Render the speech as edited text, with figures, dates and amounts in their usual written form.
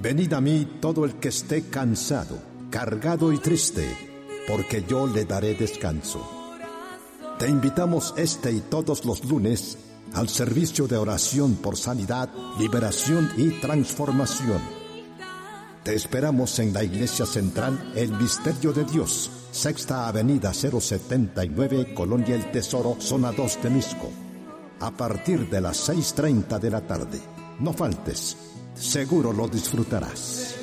Venid a mí todo el que esté cansado, cargado y triste, porque yo le daré descanso. Te invitamos este y todos los lunes al servicio de oración por sanidad, liberación y transformación. Te esperamos en la Iglesia Central El Misterio de Dios, Sexta Avenida 079, Colonia El Tesoro, Zona 2, Temisco, a partir de las 6:30 de la tarde. No faltes, seguro lo disfrutarás.